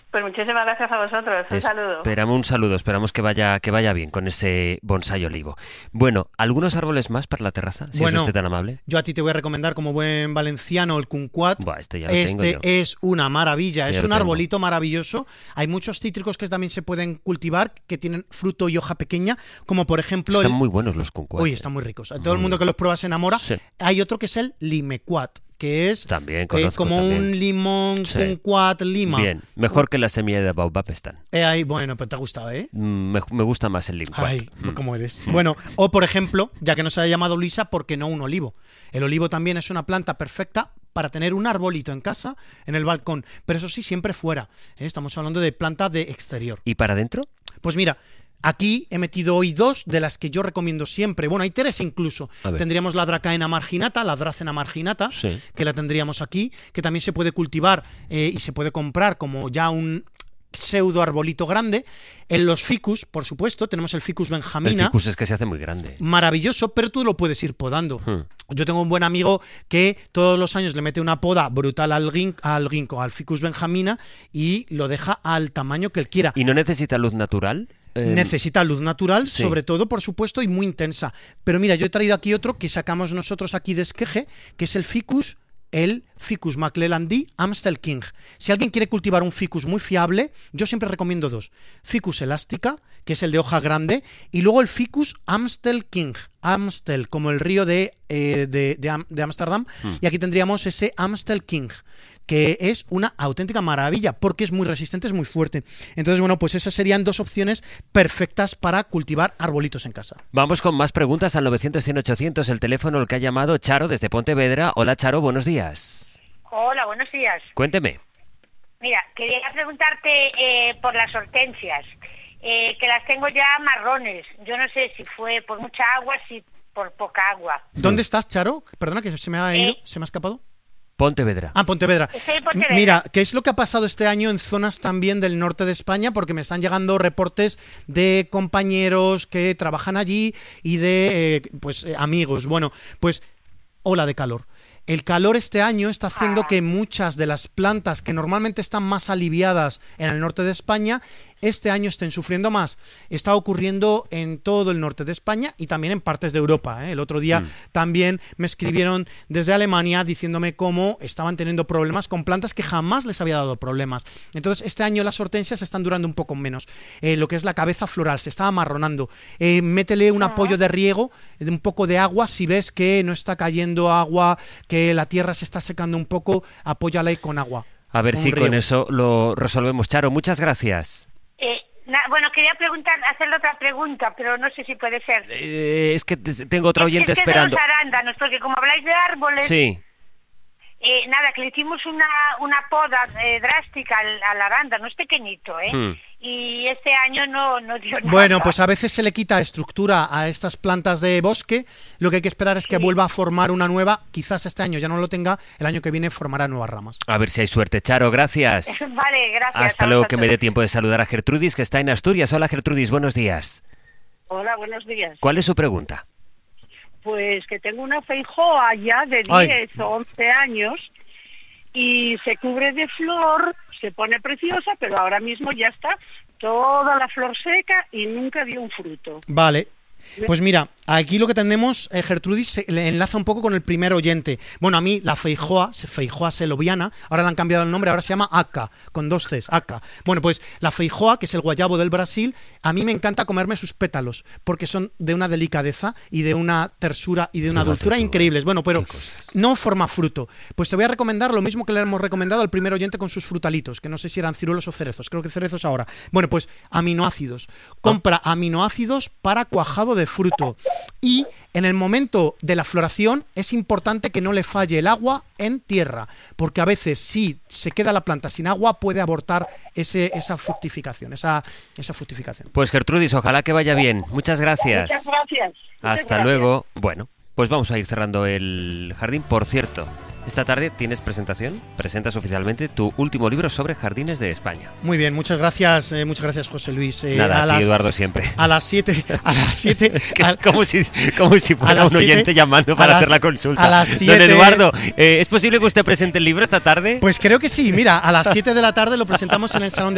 Pues muchísimas gracias a vosotros. Un saludo. Esperamos que vaya bien con ese bonsái olivo. Bueno, ¿algunos árboles más para la terraza? Si es usted tan amable. Yo a ti te voy a recomendar, como buen valenciano, el kumquat. Este ya lo tengo yo. Es una maravilla, es un arbolito maravilloso. Hay muchos cítricos que también se pueden cultivar, que tienen fruto y hoja pequeña, como por ejemplo... Están muy buenos los kumquats. Uy, están muy ricos. Todo el mundo que los prueba se enamora. Sí. Hay otro que es el limequat, que es como un limón, kumquat, lima. Bien, mejor que la semilla de baobab están. Bueno, pero te ha gustado, ¿eh? Me gusta más el limquat. Ay, ¿cómo eres? Bueno, o por ejemplo, ya que no se ha llamado Luisa, ¿por qué no un olivo? El olivo también es una planta perfecta para tener un arbolito en casa, en el balcón, pero eso sí, siempre fuera. Estamos hablando de planta de exterior. ¿Y para adentro? Pues mira, aquí he metido hoy 2 de las que yo recomiendo siempre. Bueno, hay 3 incluso. Tendríamos la Dracaena marginata, la Dracena marginata, que la tendríamos aquí, que también se puede cultivar y se puede comprar como ya un pseudo arbolito grande. En los ficus, por supuesto, tenemos el ficus benjamina. El ficus es que se hace muy grande. Maravilloso, pero tú lo puedes ir podando. Yo tengo un buen amigo que todos los años le mete una poda brutal al ficus benjamina y lo deja al tamaño que él quiera. ¿Y no necesita luz natural? Necesita luz natural, sobre todo, por supuesto, y muy intensa. Pero mira, yo he traído aquí otro que sacamos nosotros aquí de Esqueje, que es el Ficus McClellandii Amstel King. Si alguien quiere cultivar un ficus muy fiable, yo siempre recomiendo 2. Ficus elástica, que es el de hoja grande, y luego el Ficus Amstel King. Amstel, como el río de Ámsterdam, y aquí tendríamos ese Amstel King, que es una auténtica maravilla, porque es muy resistente, es muy fuerte. Entonces, bueno, pues esas serían 2 opciones perfectas para cultivar arbolitos en casa. Vamos con más preguntas al 900-100-800, el teléfono al que ha llamado Charo desde Pontevedra. Hola, Charo, buenos días. Hola, buenos días. Cuénteme. Mira, quería preguntarte por las hortensias, que las tengo ya marrones. Yo no sé si fue por mucha agua, si por poca agua. ¿Dónde estás, Charo? Perdona, que se me ha ido, se me ha escapado. Pontevedra. Pontevedra. Pontevedra. Mira, ¿qué es lo que ha pasado este año en zonas también del norte de España? Porque me están llegando reportes de compañeros que trabajan allí y de amigos. Bueno, pues ola de calor. El calor este año está haciendo que muchas de las plantas que normalmente están más aliviadas en el norte de España, este año estén sufriendo más. Está ocurriendo en todo el norte de España y también en partes de Europa. El otro día también me escribieron desde Alemania diciéndome cómo estaban teniendo problemas con plantas que jamás les había dado problemas. Entonces, este año las hortensias están durando un poco menos. Lo que es la cabeza floral, se está amarronando. Métele un apoyo de riego, de un poco de agua. Si ves que no está cayendo agua, que la tierra se está secando un poco, apóyale con agua. A ver si con eso lo resolvemos. Charo, muchas gracias. Bueno, quería hacerle otra pregunta, pero no sé si puede ser. Es que tengo otra oyente esperando. Es de los arándanos, porque como habláis de árboles... Sí. Que le hicimos una poda drástica al arándano, es pequeñito, y este año no dio nada. Bueno, pues a veces se le quita estructura a estas plantas de bosque, lo que hay que esperar es que vuelva a formar una nueva, quizás este año ya no lo tenga, el año que viene formará nuevas ramas. A ver si hay suerte. Charo, gracias. Vale, gracias. Hasta luego, que me dé tiempo de saludar a Gertrudis, que está en Asturias. Hola, Gertrudis, buenos días. Hola, buenos días. ¿Cuál es su pregunta? Pues que tengo una feijoa ya de 10 o 11 años y se cubre de flor, se pone preciosa, pero ahora mismo ya está toda la flor seca y nunca dio un fruto. Vale. Pues mira, aquí lo que tenemos, Gertrudis, se le enlaza un poco con el primer oyente. Bueno, a mí la feijoa seloviana, ahora le han cambiado el nombre, ahora se llama aca, con 2 Cs, aca. Bueno, pues la feijoa, que es el guayabo del Brasil, a mí me encanta comerme sus pétalos, porque son de una delicadeza y de una tersura y de una dulzura increíbles. Bueno, pero no forma fruto. Pues te voy a recomendar lo mismo que le hemos recomendado al primer oyente con sus frutalitos, que no sé si eran ciruelos o cerezos, creo que cerezos ahora. Bueno, pues aminoácidos. Compra aminoácidos para cuajado de fruto. Y en el momento de la floración es importante que no le falle el agua en tierra, porque a veces si se queda la planta sin agua puede abortar esa fructificación, esa fructificación. Pues Gertrudis, ojalá que vaya bien. Muchas gracias. Muchas gracias. Hasta luego. Bueno, pues vamos a ir cerrando el jardín. Por cierto, esta tarde tienes presentación, presentas oficialmente tu último libro sobre jardines de España. Muy bien, muchas gracias José Luis. Nada, a ti, Eduardo, siempre. A las 7. Es como si fuera un oyente llamando para hacer la consulta. A las 7. Don Eduardo, ¿es posible que usted presente el libro esta tarde? Pues creo que sí, mira, a las 7 de la tarde lo presentamos en el Salón de